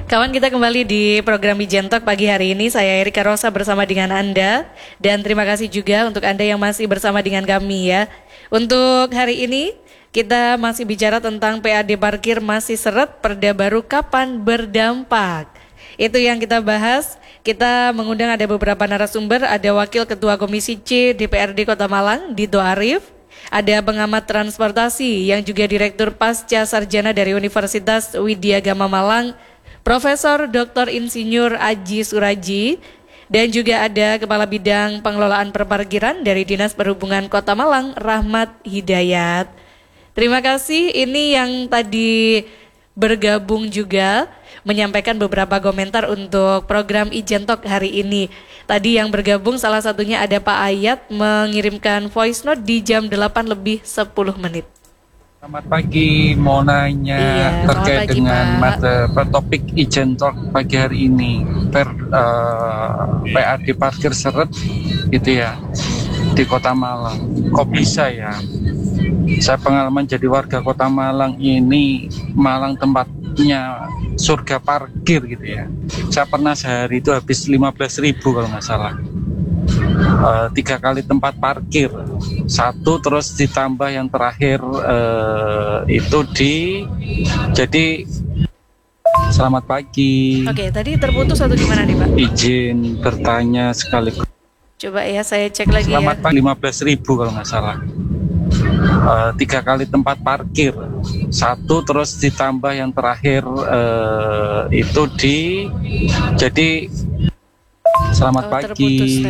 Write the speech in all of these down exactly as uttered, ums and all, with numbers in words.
Kawan, kita kembali di program Ijen Talk pagi hari ini. Saya Erika Rosa bersama dengan Anda. Dan terima kasih juga untuk Anda yang masih bersama dengan kami ya. Untuk hari ini kita masih bicara tentang P A D parkir masih seret, perda baru kapan berdampak. Itu yang kita bahas. Kita mengundang ada beberapa narasumber. Ada Wakil Ketua Komisi C D P R D Kota Malang, Dito Arif. Ada pengamat transportasi yang juga Direktur Pasca Sarjana dari Universitas Widya Gama Malang, Profesor Doktor Insinyur Aji Suraji. Dan juga ada Kepala Bidang Pengelolaan Perparkiran dari Dinas Perhubungan Kota Malang, Rahmat Hidayat. Terima kasih. Ini yang tadi bergabung juga menyampaikan beberapa komentar untuk program Ijen Talk hari ini. Tadi yang bergabung salah satunya ada Pak Ayat mengirimkan voice note di jam delapan lebih sepuluh menit. Selamat pagi, mau nanya iya, terkait pagi, dengan Pak. mata topik Ijen Talk pagi hari ini. Per uh, P A D parkir seret gitu ya di Kota Malang. Kok bisa ya? Saya pengalaman jadi warga Kota Malang ini, Malang tempatnya surga parkir gitu ya. Saya pernah sehari itu habis lima belas ribu kalau nggak salah. Uh, tiga kali tempat parkir, satu terus ditambah yang terakhir uh, itu di jadi selamat pagi. Oke, tadi terputus atau gimana nih Pak? Izin bertanya sekaligus. Coba ya saya cek lagi. Selamat ya. pagi, lima belas ribu kalau nggak salah. Uh, tiga kali tempat parkir, satu terus ditambah yang terakhir uh, itu di jadi selamat oh, pagi.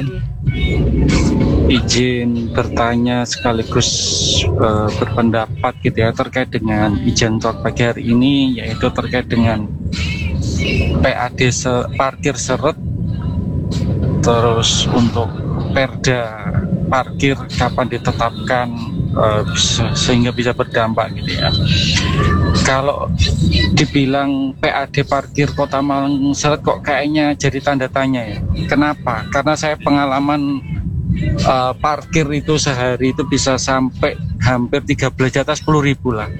Izin bertanya sekaligus uh, berpendapat gitu ya terkait dengan Ijen Talk pagi hari ini, yaitu terkait dengan P A D se parkir seret, terus untuk perda parkir kapan ditetapkan uh, bisa, sehingga bisa berdampak gitu ya. Kalau dibilang P A D parkir Kota Malang seret kok kayaknya jadi tanda tanya ya. Kenapa? Karena saya pengalaman uh, parkir itu sehari itu bisa sampai hampir tiga belas di atas sepuluh ribu lah.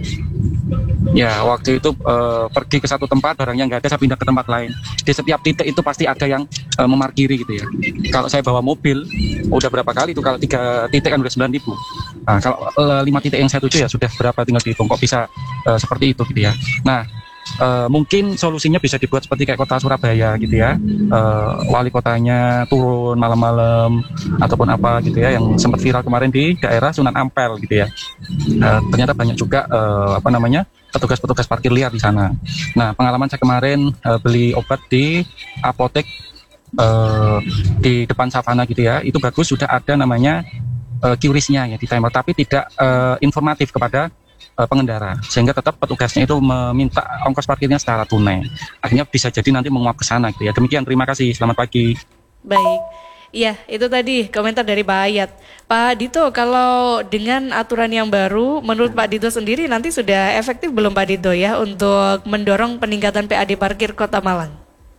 Ya waktu itu uh, pergi ke satu tempat, barangnya nggak ada, saya pindah ke tempat lain. Di setiap titik itu pasti ada yang uh, memarkiri gitu ya. Kalau saya bawa mobil, udah berapa kali itu, kalau tiga titik kan udah sembilan ribu. Nah, kalau uh, lima titik yang saya tuju ya sudah berapa, tinggal dihitung, kok bisa uh, seperti itu gitu ya. Nah, Uh, mungkin solusinya bisa dibuat seperti kayak kota Surabaya gitu ya, uh, wali kotanya turun malam-malam ataupun apa gitu ya, yang sempat viral kemarin di daerah Sunan Ampel gitu ya. Uh, ternyata banyak juga uh, apa namanya petugas-petugas parkir liar di sana. Nah, pengalaman saya kemarin uh, beli obat di apotek uh, di depan Savana gitu ya, itu bagus, sudah ada namanya uh, Q R I S-nya ya di timer, tapi tidak uh, informatif kepada pengendara, sehingga tetap petugasnya itu meminta ongkos parkirnya secara tunai. Akhirnya bisa jadi nanti menguap ke sana gitu ya. Demikian, terima kasih, selamat pagi. Baik, iya itu tadi komentar dari Pak Ayat. Pak Dito, kalau dengan aturan yang baru, menurut Pak Dito sendiri nanti sudah efektif belum Pak Dito ya untuk mendorong peningkatan P A D parkir Kota Malang?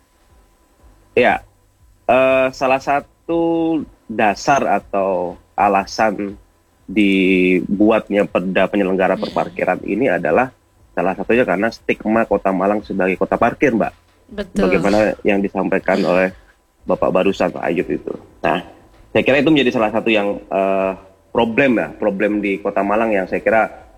Ya, uh, salah satu dasar atau alasan dibuatnya perda penyelenggara perparkiran ini adalah salah satunya karena stigma Kota Malang sebagai kota parkir, Mbak. Betul. Bagaimana yang disampaikan oleh Bapak barusan, Pak Ayub itu. Nah, saya kira itu menjadi salah satu yang uh, problem ya, problem di Kota Malang yang saya kira